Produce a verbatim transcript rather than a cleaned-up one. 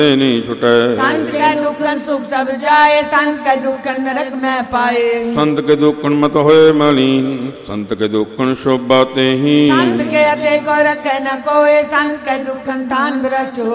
नहीं छुटे। संत के दुखन सुख सब जाए, संत के दुखन नरक में पाए। संत के दुखन मत होए मलीन, संत के दुखन शुभ बातें ही। संत के अते को रखे न कोई, संत के दुखन थान भ्रष्ट